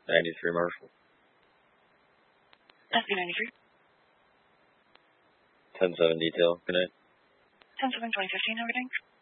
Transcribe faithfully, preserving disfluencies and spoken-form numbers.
ninety-three Marshall. S B ninety-three. ten seven detail, good night. ten seven twenty fifteen, everything.